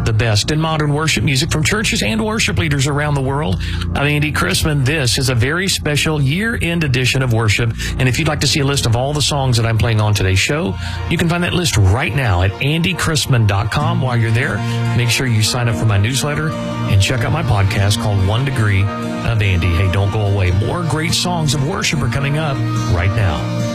the best in modern worship music from churches and worship leaders around the world. I'm Andy Chrisman. This is a very special year-end edition of worship. And if you'd like to see a list of all the songs that I'm playing on today's show, you can find that list right now at andychrisman.com. While you're there, make sure you sign up for my newsletter and check out my podcast called 1 Degree of Andy. Hey, don't go away. More great songs of worship are coming up right now.